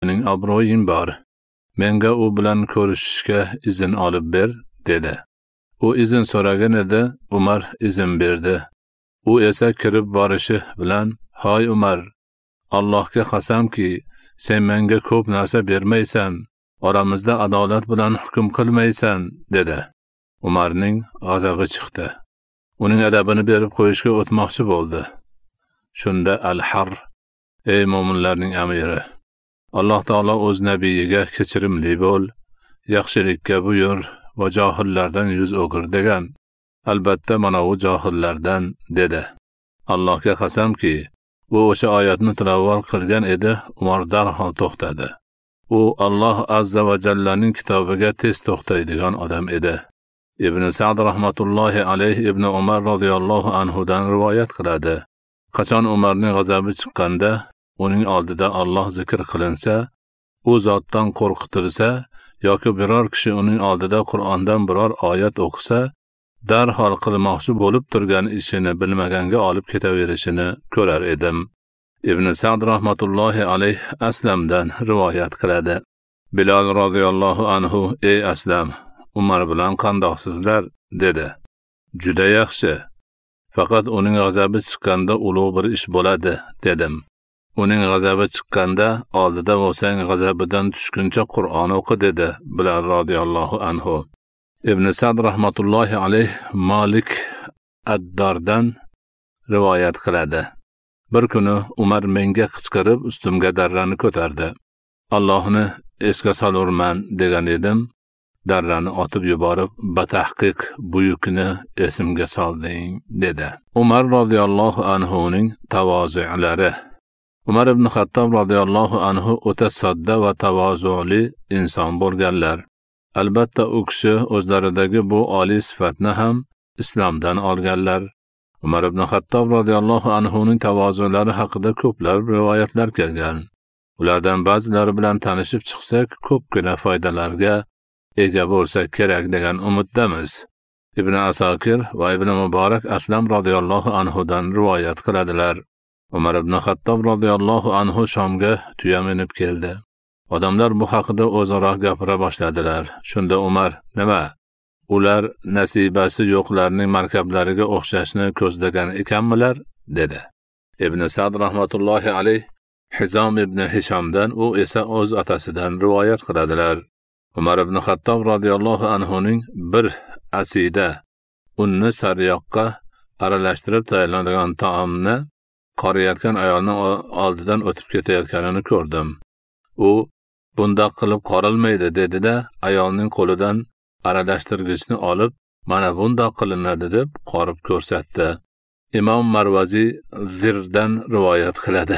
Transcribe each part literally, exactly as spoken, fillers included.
sening obro'ying bor. Menga u bilan ko'rishishga izn olib ber, dedi. U izn so'ragan edi, Umar izn berdi. U esa kirib borishi bilan, "Hoy Umar, Allohga qasamki, sen menga ko'p narsa bermaysan, oramizda adolat bilan hukm qilmaysan", dedi. Umarning g'azabi chiqdi. Uning adabini berib qo'yishga o'tmoqchi bo'ldi. Shunda Al-Har: "Ey mo'minlarning amiri, Alloh taolo o'z nabiyiga kechirimli bo'l, yaxshilikka buyur va johillardan yuz o'gir degan. Albatta mana u johillardan", dedi. Allohga qasamki, u o'sha oyatni tilovat qilgan edi, Umar darhol to'xtadi. U Alloh azza va jallaning kitobiga tez to'xtaydigan odam edi. Ibn Sa'd rahmatullohi alayhi Ibn Umar radhiyallohu anhu dan rivoyat qiladi. Qachon Umarning g'azabi chiqqanda, uning oldida Alloh zikr qilinsa, u zotdan qo'rqitilsa yoki biror kishi uning oldida Qur'ondan biror oyat o'qisa, darhol qilmoqchi bo'lib turgan ishini bilmaganga olib ketaverishini ko'rar edim. Ibn Sa'd rahmatullohi alayhi Aslamdan rivoyat qiladi. Bilal radhiyallohu anhu: "Ey Aslam, Umar bilan qandoqsizlar?" dedi. "Juda yaxshi. Faqat uning g'azabi chiqqanda ulug' bir ish bo'ladi", dedim. "Uning g'azabi chiqqanda oldida bo'lsang, g'azabidan tushguncha Qur'on o'qi", dedi Bilal radhiyallohu anhu. Ibn Sa'd rahmatullohi alayh Malik ad-Dardan rivoyat qiladi. Bir kuni Umar menga qichqirib ustimga darrani ko'tardi. "Allohni esga solurman" degan edim. Darrani otib yuborib, "Batahqiq buyukni esimga solding", dedi. Umar radhiyallohu anhuning tavozu'lari. Umar ibn Xattob radhiyallohu anhu o'ta sodda va tavozuli inson bo'lganlar. Albatta u kishi o'zlaridagi bu oliy sifatni ham islomdan olganlar. Umar ibn Xattob radhiyallohu anhuning tavozulari haqida ko'plab rivoyatlar kelgan. Ulardan ba'zilari bilan tanishib chiqsak, ko'pgina foydalarga ega bo'lsa kerak degan umiddamiz. Ibn Asakir va Ibn Muborak Aslam radhiyallohu anhudan rivoyat qiladilar. Umar ibn Xattob radhiyallohu anhu Shomga tuya minib keldi. Odamlar bu haqida o'zaro gapira boshladilar. Shunda Umar: "Nima? Ular nasibasi yo'qlarning markablariga o'xshashni ko'zlagan ekanmilar?" dedi. Ibn Sa'd rahmatullohi alayh Hizom ibn Hishamdan, u esa o'z otasidan rivoyat qiladilar. Umar ibn Xattob radhiyallohu anhuning bir asida unni sariyog'ga aralashtirib tayyorlanadigan taomni qoriyotgan ayolning oldidan o'tib ketayotganini ko'rdim. U "Bundoq qilib qorilmaydi", dedi-da, ayolning qo'lidan aralashtirgichni olib, "Mana bundoq qilinadi", deb qorib ko'rsatdi. Imom Marvazi Zirdan rivoyat qiladi.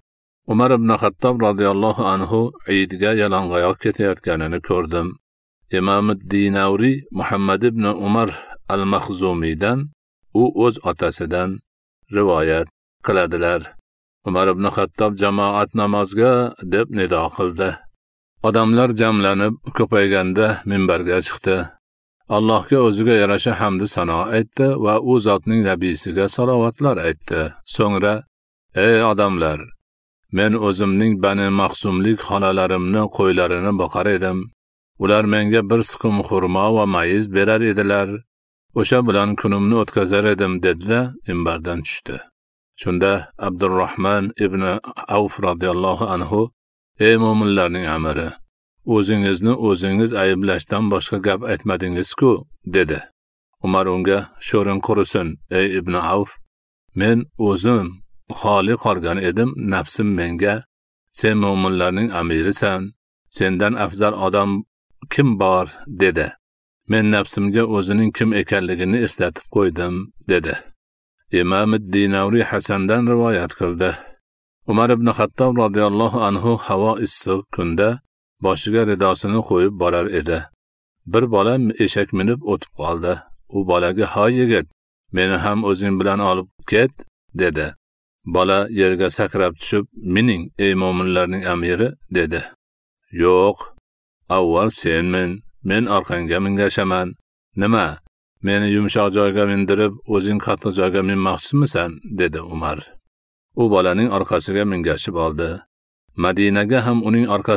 Umar ibn Xattob radhiyallohu anhu Eidga yalang'oyoq ketayotganini ko'rdim. Imom Dinavri Muhammad ibn Umar al-Maxzumiydan, u o'z otasidan rivoyat qiladilar. Umar ibn Xattob jamoat namozga deb nido qildi. Odamlar jamlanib ko'payganda minbarga chiqdi. Allohga o'ziga yarasha hamd sano aytdi va u zotning nabiysiga salovatlar aytdi. So'ngra: "Ey odamlar, men o'zimning Bani Maxsumlik xonalarimni, qo'ylarini boqar edim. Ular menga bir siqim xurmo va mayiz berar edilar. O'sha bilan kunimni o'tkazar edim", dedi-da, minbardan tushdi. Shunda Abdurrahman ibn Avf radhiyallohu anhu: "Ey mo'minlarning amiri, o'zingizni o'zingiz ayblashdan boshqa gap aytmadingiz-ku", dedi. Umar unga: "Sho'ring qurisin, ey Ibn Avf. Men o'zim xoli qolgan edim, nafsim menga: Sen mo'minlarning amirisan, sendan afzal odam kim bor, dedi. Men nafsimga o'zining kim ekanligini eslatib qo'ydim, dedi." Imom Dinavri Hasandan rivoyat qildi. Umar ibn Xattob radhiyallohu anhu havo issiq kunda boshiga ridosini qo'yib borar edi. Bir bola eshak minib o'tib qoldi. U bolaga: "Hoy yigit, meni ham o'zing bilan olib ket", dedi. Bola yerga sakrab tushib: "Mening, ey mo'minlarning amiri", dedi. "Yo'q, avval sen min, men orqangga mingashaman. Nima? Meni yumshoq joyga mindirib, o'zing qattiq joyga minmoqchimisan?" dedi Umar. U bolaning orqasiga mingashib oldi. Madinaga ham uning orqasiga